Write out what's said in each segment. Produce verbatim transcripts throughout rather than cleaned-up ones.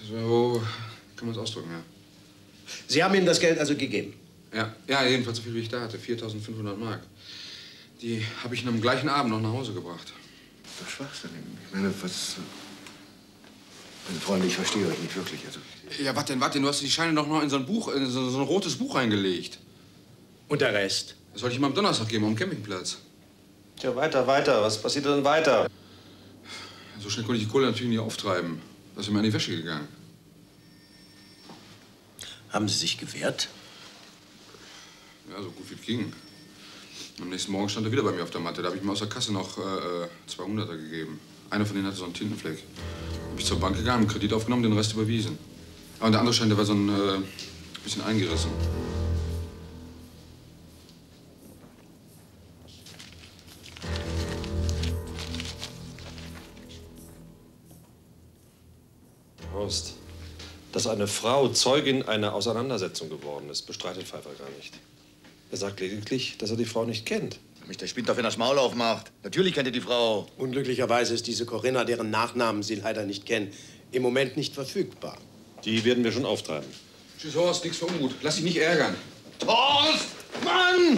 So kann man es ausdrücken, ja. Sie haben ihm das Geld also gegeben? Ja, ja, jedenfalls so viel, wie ich da hatte. viertausendfünfhundert Mark. Die habe ich ihn am gleichen Abend noch nach Hause gebracht. Das ist Schwachsinn. Ich meine, was... Meine Freunde, ich verstehe euch nicht wirklich. Also. Ja, was denn, was denn? Du hast die Scheine doch noch in so ein Buch, in so, so ein rotes Buch reingelegt. Und der Rest? Das sollte ich mal am Donnerstag geben, am Campingplatz. Tja, weiter, weiter. Was passiert denn weiter? So schnell konnte ich die Kohle natürlich nicht auftreiben. Da ist mir an die Wäsche gegangen. Haben Sie sich gewehrt? Ja, so gut wie es ging. Am nächsten Morgen stand er wieder bei mir auf der Matte. Da habe ich ihm aus der Kasse noch äh, zwei Hunderter gegeben. Einer von denen hatte so einen Tintenfleck. Bin ich zur Bank gegangen, Kredit aufgenommen, den Rest überwiesen. Aber der andere Schein, der war so ein äh, bisschen eingerissen. Horst, dass eine Frau Zeugin einer Auseinandersetzung geworden ist, bestreitet Pfeiffer gar nicht. Er sagt lediglich, dass er die Frau nicht kennt. Mich der spinnt doch, wenn er das Maul aufmacht. Natürlich kennt er die Frau. Unglücklicherweise ist diese Corinna, deren Nachnamen Sie leider nicht kennen, im Moment nicht verfügbar. Die werden wir schon auftreiben. Tschüss, Horst, nichts für ungut. Lass dich nicht ärgern. Horst! Mann!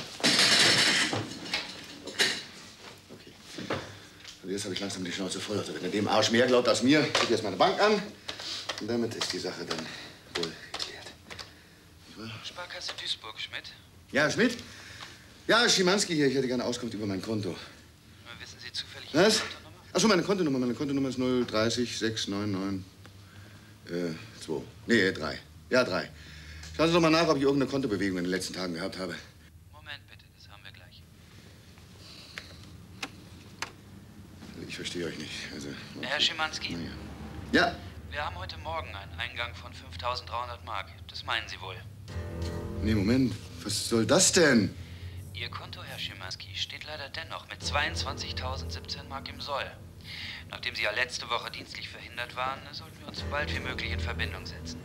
Okay. Und jetzt habe ich langsam die Schnauze voll. Also, wenn er dem Arsch mehr glaubt als mir, geht jetzt meine Bank an. Und damit ist die Sache dann wohl geklärt. Sparkasse Duisburg, Schmidt? Ja, Schmidt? Ja, Schimanski hier. Ich hätte gerne Auskunft über mein Konto. Wissen Sie zufällig Was? Ihre Kontonummer? Ach so, meine Kontonummer. Meine Kontonummer ist null dreißig sechs neun neun äh, zwei. Nee, drei. Ja, drei. Schauen Sie doch mal nach, ob ich irgendeine Kontobewegung in den letzten Tagen gehabt habe. Moment bitte, das haben wir gleich. Ich verstehe euch nicht. Also, Herr Schimanski? Ja. Ja. Wir haben heute Morgen einen Eingang von fünftausenddreihundert Mark. Das meinen Sie wohl? Nee, Moment. Was soll das denn? Ihr Konto, Herr Schimanski, steht leider dennoch mit zweiundzwanzigtausendsiebzehn Mark im Soll. Nachdem Sie ja letzte Woche dienstlich verhindert waren, sollten wir uns so bald wie möglich in Verbindung setzen.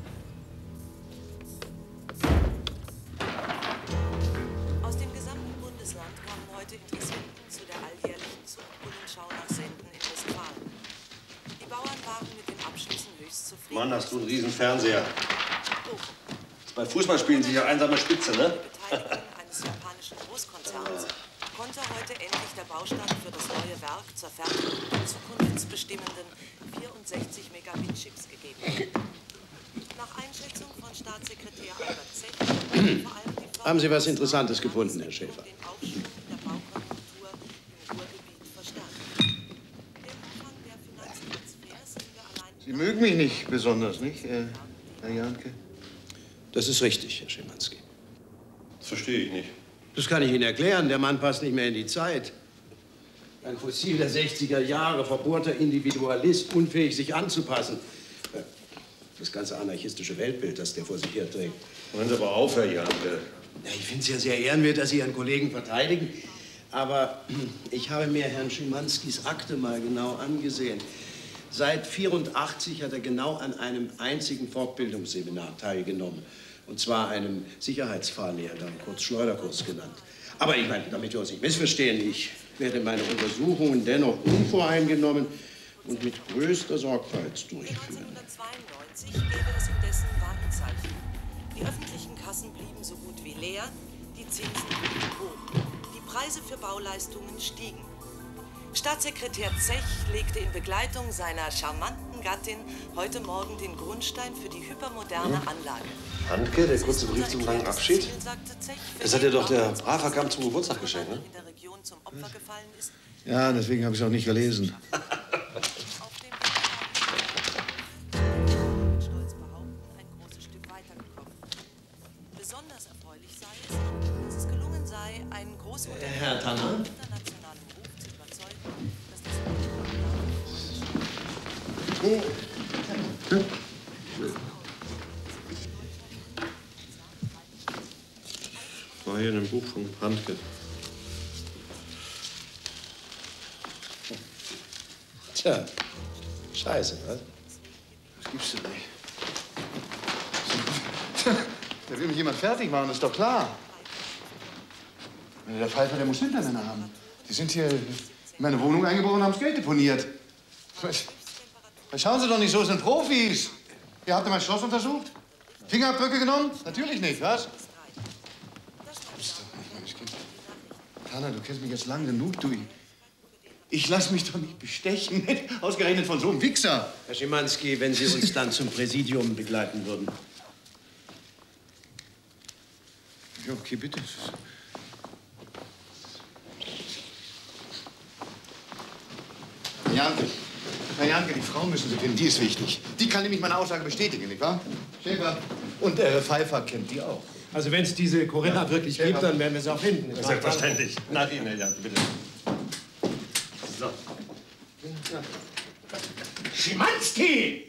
Aus dem gesamten Bundesland kamen heute Interessenten zu der alljährlichen Zuchtbullenschau nach Senden in Westfalen. Die Bauern waren mit den Abschlüssen höchst zufrieden. Mann, hast du einen riesen Fernseher. Bei Fußballspielen sich ja einsame Spitze, ne? Die Beteiligung eines japanischen Großkonzerns konnte heute endlich der Baustand für das neue Werk zur Fertigung der zukunftsbestimmenden vierundsechzig Megabit-Chips gegeben werden. Nach Einschätzung von Staatssekretär Albert Zech vor allem die Haben Sie was Interessantes gefunden, Herr Schäfer? den Aufschwung der Baukonjunktur im Ruhrgebiet verstärkt. Der Umfang der Finanztransfers liege allein Sie mögen mich nicht besonders, nicht, äh, Herr Jahnke? Das ist richtig, Herr Schimanski. Das verstehe ich nicht. Das kann ich Ihnen erklären. Der Mann passt nicht mehr in die Zeit. Ein Fossil der sechziger Jahre, verbohrter Individualist, unfähig, sich anzupassen. Das ganze anarchistische Weltbild, das der vor sich her trägt. Hören Sie aber auf, Herr Jahnke. Ja, ich finde es ja sehr ehrenwert, dass Sie Ihren Kollegen verteidigen. Aber ich habe mir Herrn Schimanskis Akte mal genau angesehen. Seit vierundachtzig hat er genau an einem einzigen Fortbildungsseminar teilgenommen. Und zwar einem Sicherheitsfahrlehrgang, kurz Schleuderkurs genannt. Aber ich meine, damit wir uns nicht missverstehen, ich werde meine Untersuchungen dennoch unvoreingenommen und mit größter Sorgfalt durchführen. neunzehnhundertzweiundneunzig gäbe es indessen Warnzeichen. Die öffentlichen Kassen blieben so gut wie leer, die Zinsen blieben hoch. Die Preise für Bauleistungen stiegen. Staatssekretär Zech legte in Begleitung seiner charmanten Gattin heute Morgen den Grundstein für die hypermoderne Anlage. Handke, der kurze Brief zum langen Abschied? Das hat dir doch der Braverkamp zum Geburtstag geschenkt, ne? In der Region zum Opfer gefallen ist. Ja, deswegen habe ich es auch nicht gelesen. Auf dem Weg stolz behaupten, ein großes Stück weitergekommen. Besonders erfreulich sei es, dass es gelungen sei, einen Großunternehmen Herr Tanner? mit internationalem Ruf zu überzeugen, dass das War hier in einem Buch von Handke. Tja, scheiße, was? Das gibt's doch nicht. Da will mich jemand fertig machen, ist doch klar. Der Pfeiffer, der muss Hintermänner haben. Die sind hier in meine Wohnung eingebrochen und haben das Geld deponiert. Schauen Sie doch nicht so, es sind Profis. Ihr habt mein Schloss untersucht? Fingerabdrücke genommen? Natürlich nicht, was? Tana, du kennst mich jetzt lang genug, du. Ich lass mich doch nicht bestechen. Ausgerechnet von so einem Wichser. Herr Schimanski, wenn Sie uns dann zum Präsidium begleiten würden. Ja, okay, bitte. Herr Janke, Herr Janke, die Frau müssen Sie finden, die ist wichtig. Die kann nämlich meine Aussage bestätigen, nicht wahr? Schäfer. Und äh, Pfeiffer kennt die auch. Also wenn es diese Corinna ja, wirklich gibt, dann werden wir sie auch finden. Selbstverständlich. Nach Ihnen, Herr Janke, bitte. So. Schimanski!